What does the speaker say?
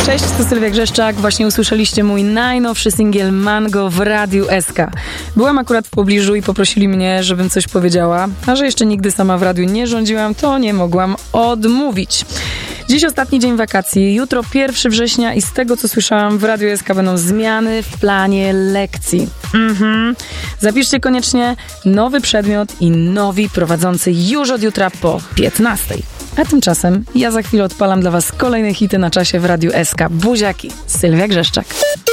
Cześć, to Sylwia Grzeszczak. Właśnie usłyszeliście mój najnowszy singiel Mango w Radiu SK. Byłam akurat w pobliżu i poprosili mnie, żebym coś powiedziała, a że jeszcze nigdy sama w radiu nie rządziłam, to nie mogłam odmówić. Dziś ostatni dzień wakacji, jutro 1 września i z tego, co słyszałam, w Radiu SK będą zmiany w planie lekcji. Zapiszcie koniecznie nowy przedmiot i nowi prowadzący już od jutra po 15. A tymczasem ja za chwilę odpalam dla was kolejne hity na czasie w Radiu SK. Buziaki, Sylwia Grzeszczak.